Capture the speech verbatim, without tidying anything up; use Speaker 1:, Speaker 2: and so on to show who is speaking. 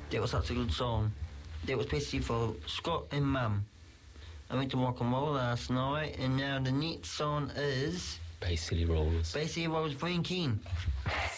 Speaker 1: That was such a good song. That was especially for Scott and Mum. I went to rock and roll last night, and now the next song is
Speaker 2: Bay City Rollers.
Speaker 1: Bay City Rollers, Brian Keane.